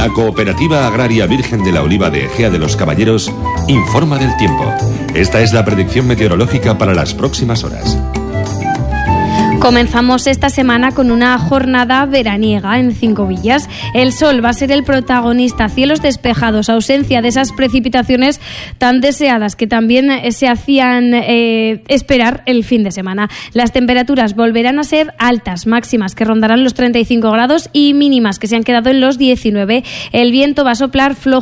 La Cooperativa Agraria Virgen de la Oliva de Ejea de los Caballeros informa del tiempo. Esta es la predicción meteorológica para las próximas horas. Comenzamos esta semana con una jornada veraniega en Cinco Villas. El sol va a ser el protagonista, cielos despejados, ausencia de esas precipitaciones tan deseadas que también se hacían esperar el fin de semana. Las temperaturas volverán a ser altas, máximas que rondarán los 35 grados y mínimas que se han quedado en los 19. El viento va a soplar flojo